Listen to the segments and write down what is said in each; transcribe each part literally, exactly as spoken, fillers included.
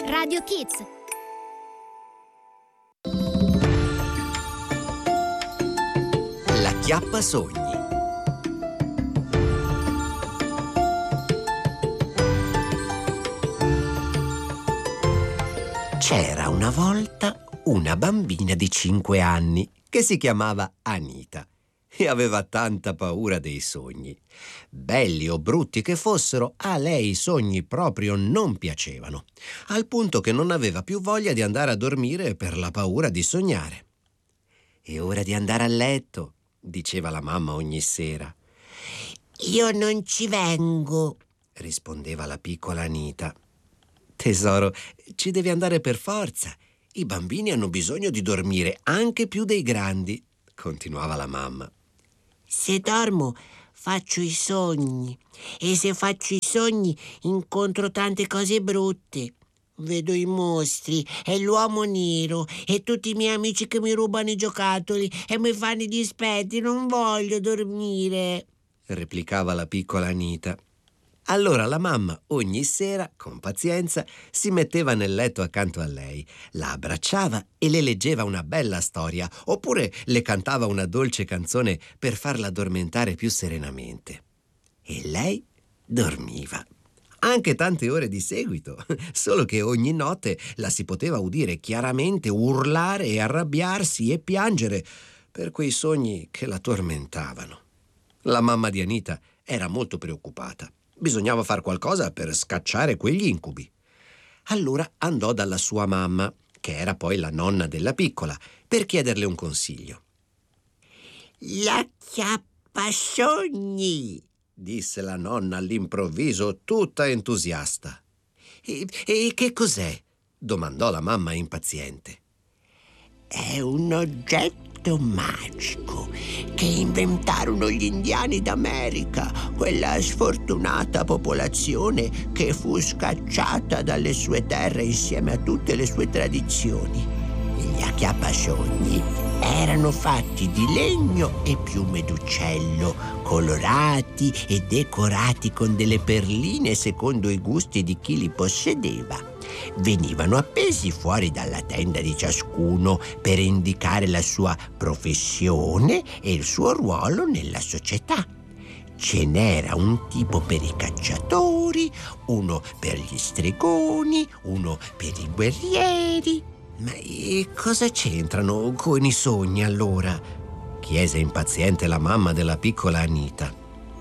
Radio Kids. La Acchiappasogni. C'era una volta una bambina di cinque anni che si chiamava Anita e aveva tanta paura dei sogni. Belli o brutti che fossero, a lei i sogni proprio non piacevano, al punto che non aveva più voglia di andare a dormire per la paura di sognare. «È ora di andare a letto», diceva la mamma ogni sera. «Io non ci vengo», rispondeva la piccola Anita. «Tesoro, ci devi andare per forza. I bambini hanno bisogno di dormire anche più dei grandi», continuava la mamma. «Se dormo faccio i sogni e se faccio i sogni incontro tante cose brutte. Vedo i mostri e l'uomo nero e tutti i miei amici che mi rubano i giocattoli e mi fanno i dispetti. Non voglio dormire», replicava la piccola Anita. Allora la mamma ogni sera, con pazienza, si metteva nel letto accanto a lei, la abbracciava e le leggeva una bella storia, oppure le cantava una dolce canzone per farla addormentare più serenamente. E lei dormiva, anche tante ore di seguito, solo che ogni notte la si poteva udire chiaramente urlare e arrabbiarsi e piangere per quei sogni che la tormentavano. La mamma di Anita era molto preoccupata. Bisognava far qualcosa per scacciare quegli incubi. Allora andò dalla sua mamma, che era poi la nonna della piccola, per chiederle un consiglio. «L'acchiappasogni», disse la nonna all'improvviso, tutta entusiasta. E, «E che cos'è?» domandò la mamma impaziente. «È un oggetto magico che inventarono gli indiani d'America, quella sfortunata popolazione che fu scacciata dalle sue terre insieme a tutte le sue tradizioni. Gli acchiappasogni erano fatti di legno e piume d'uccello, colorati e decorati con delle perline secondo i gusti di chi li possedeva. Venivano appesi fuori dalla tenda di ciascuno per indicare la sua professione e il suo ruolo nella società. Ce n'era un tipo per i cacciatori, uno per gli stregoni, uno per i guerrieri. Ma e cosa c'entrano con i sogni allora?» chiese impaziente la mamma della piccola Anita.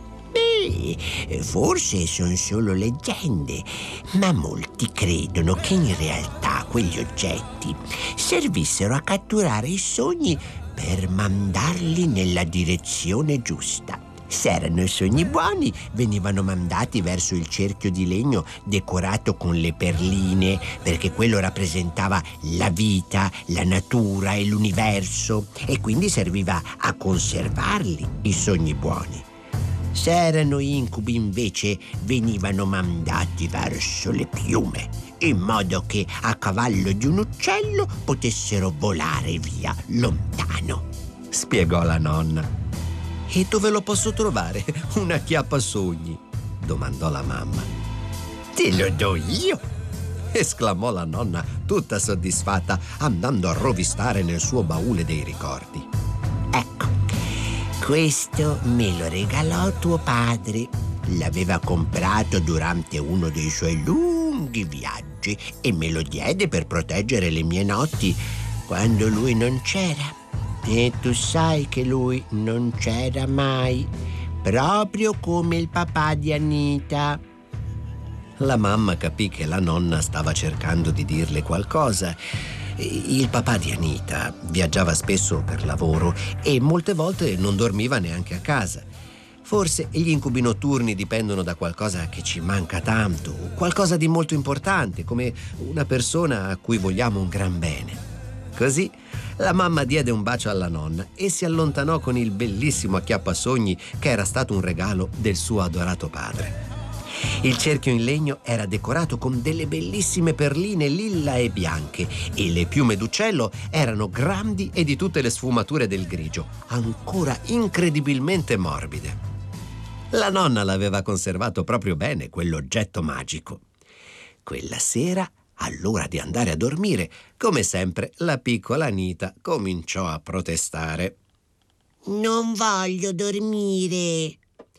«Beh, forse sono solo leggende, ma molti credono che in realtà quegli oggetti servissero a catturare i sogni per mandarli nella direzione giusta. Se erano sogni buoni, venivano mandati verso il cerchio di legno decorato con le perline, perché quello rappresentava la vita, la natura e l'universo, e quindi serviva a conservarli, i sogni buoni. Se erano incubi, invece, venivano mandati verso le piume, in modo che a cavallo di un uccello potessero volare via lontano», spiegò la nonna. «E dove lo posso trovare un acchiappasogni?» domandò la mamma. «Te lo do io!» esclamò la nonna, tutta soddisfatta, andando a rovistare nel suo baule dei ricordi. «Ecco, questo me lo regalò tuo padre. L'aveva comprato durante uno dei suoi lunghi viaggi e me lo diede per proteggere le mie notti quando lui non c'era. E tu sai che lui non c'era mai, proprio come il papà di Anita». La mamma capì che la nonna stava cercando di dirle qualcosa. Il papà di Anita viaggiava spesso per lavoro e molte volte non dormiva neanche a casa. Forse gli incubi notturni dipendono da qualcosa che ci manca tanto, qualcosa di molto importante, come una persona a cui vogliamo un gran bene. Così la mamma diede un bacio alla nonna e si allontanò con il bellissimo acchiappasogni che era stato un regalo del suo adorato padre. Il cerchio in legno era decorato con delle bellissime perline lilla e bianche e le piume d'uccello erano grandi e di tutte le sfumature del grigio, ancora incredibilmente morbide. La nonna l'aveva conservato proprio bene, quell'oggetto magico. Quella sera All'ora di andare a dormire, come sempre, la piccola Anita cominciò a protestare. Non voglio dormire.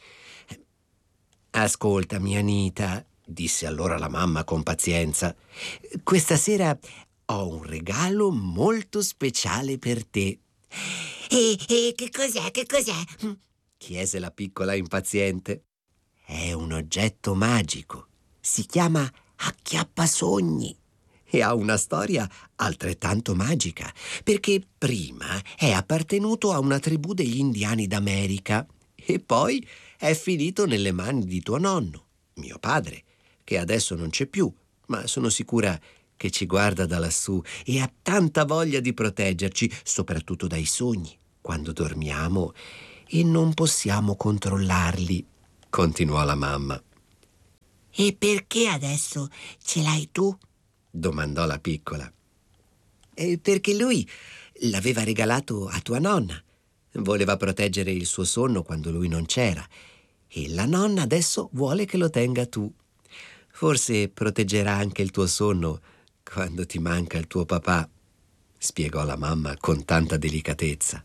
Ascoltami, Anita, disse allora la mamma con pazienza. Questa sera ho un regalo molto speciale per te. E, e che cos'è? Che cos'è? Chiese la piccola impaziente. È un oggetto magico. Si chiama acchiappasogni e ha una storia altrettanto magica, perché prima è appartenuto a una tribù degli indiani d'America e poi è finito nelle mani di tuo nonno, mio padre, che adesso non c'è più, ma sono sicura che ci guarda da lassù e ha tanta voglia di proteggerci, soprattutto dai sogni, quando dormiamo e non possiamo controllarli, continuò la mamma. E perché adesso ce l'hai tu? Domandò la piccola. E perché lui l'aveva regalato a tua nonna. Voleva proteggere il suo sonno quando lui non c'era. E la nonna adesso vuole che lo tenga tu. Forse proteggerà anche il tuo sonno quando ti manca il tuo papà, spiegò la mamma con tanta delicatezza.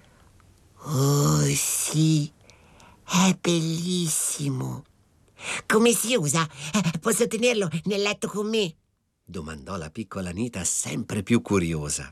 Oh sì, è bellissimo. Come si usa? Posso tenerlo nel letto con me? Domandò la piccola Anita sempre più curiosa.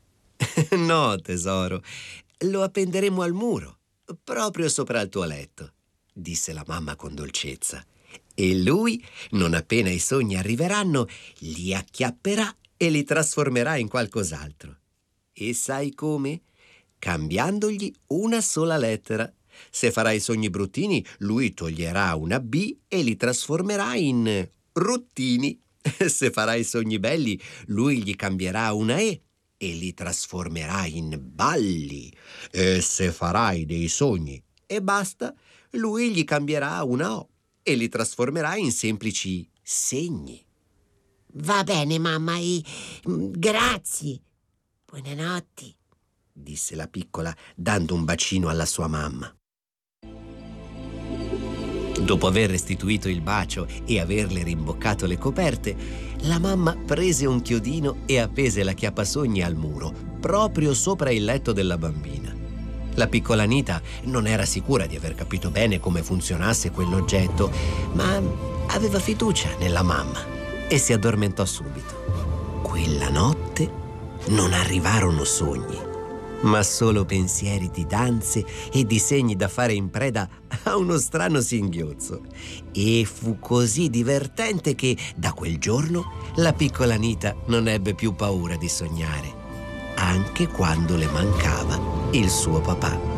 No, tesoro, lo appenderemo al muro, proprio sopra il tuo letto, disse la mamma con dolcezza. E lui, non appena i sogni arriveranno, li acchiapperà e li trasformerà in qualcos'altro. E sai come? Cambiandogli una sola lettera. Se farai sogni bruttini, lui toglierà una B e li trasformerà in ruttini. Se farai sogni belli, lui gli cambierà una E e li trasformerà in balli. E se farai dei sogni e basta, lui gli cambierà una O e li trasformerà in semplici segni. Va bene, mamma, e grazie. Buonanotte, disse la piccola, dando un bacino alla sua mamma. Dopo aver restituito il bacio e averle rimboccato le coperte, la mamma prese un chiodino e appese l'acchiappasogni al muro, proprio sopra il letto della bambina. La piccola Anita non era sicura di aver capito bene come funzionasse quell'oggetto, ma aveva fiducia nella mamma e si addormentò subito. Quella notte non arrivarono sogni, ma solo pensieri di danze e disegni da fare in preda a uno strano singhiozzo. E fu così divertente che da quel giorno la piccola Anita non ebbe più paura di sognare, anche quando le mancava il suo papà.